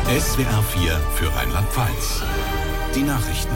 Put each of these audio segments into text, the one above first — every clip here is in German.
SWR 4 für Rheinland-Pfalz. Die Nachrichten.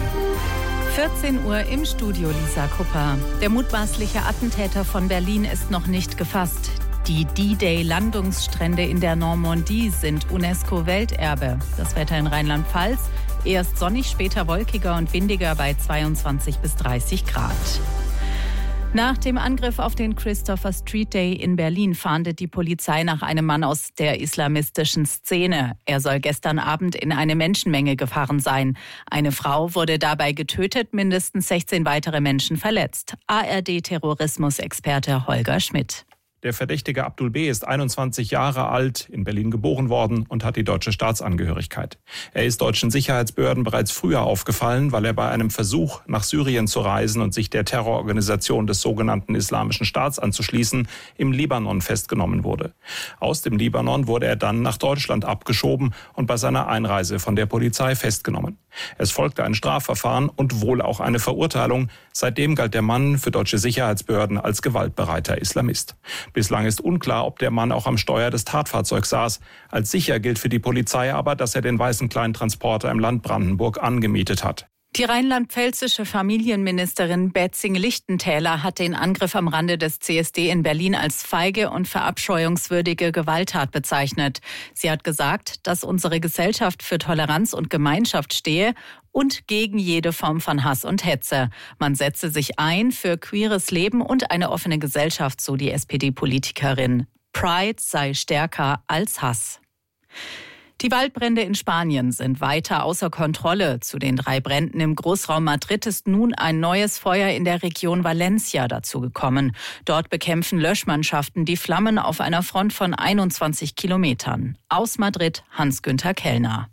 14 Uhr im Studio, Lisa Kupper. Der mutmaßliche Attentäter von Berlin ist noch nicht gefasst. Die D-Day-Landungsstrände in der Normandie sind UNESCO-Welterbe. Das Wetter in Rheinland-Pfalz: erst sonnig, später wolkiger und windiger bei 22 bis 30 Grad. Nach dem Angriff auf den Christopher Street Day in Berlin fahndet die Polizei nach einem Mann aus der islamistischen Szene. Er soll gestern Abend in eine Menschenmenge gefahren sein. Eine Frau wurde dabei getötet, mindestens 16 weitere Menschen verletzt. ARD-Terrorismusexperte Holger Schmidt. Der Verdächtige Abdul B. ist 21 Jahre alt, in Berlin geboren worden und hat die deutsche Staatsangehörigkeit. Er ist deutschen Sicherheitsbehörden bereits früher aufgefallen, weil er bei einem Versuch, nach Syrien zu reisen und sich der Terrororganisation des sogenannten Islamischen Staats anzuschließen, im Libanon festgenommen wurde. Aus dem Libanon wurde er dann nach Deutschland abgeschoben und bei seiner Einreise von der Polizei festgenommen. Es folgte ein Strafverfahren und wohl auch eine Verurteilung. Seitdem galt der Mann für deutsche Sicherheitsbehörden als gewaltbereiter Islamist. Bislang ist unklar, ob der Mann auch am Steuer des Tatfahrzeugs saß. Als sicher gilt für die Polizei aber, dass er den weißen Kleintransporter im Land Brandenburg angemietet hat. Die rheinland-pfälzische Familienministerin Betzing-Lichtentäler hat den Angriff am Rande des CSD in Berlin als feige und verabscheuungswürdige Gewalttat bezeichnet. Sie hat gesagt, dass unsere Gesellschaft für Toleranz und Gemeinschaft stehe und gegen jede Form von Hass und Hetze. Man setze sich ein für queeres Leben und eine offene Gesellschaft, so die SPD-Politikerin. Pride sei stärker als Hass. Die Waldbrände in Spanien sind weiter außer Kontrolle. Zu den 3 Bränden im Großraum Madrid ist nun ein neues Feuer in der Region Valencia dazugekommen. Dort bekämpfen Löschmannschaften die Flammen auf einer Front von 21 Kilometern. Aus Madrid Hans-Günther Kellner.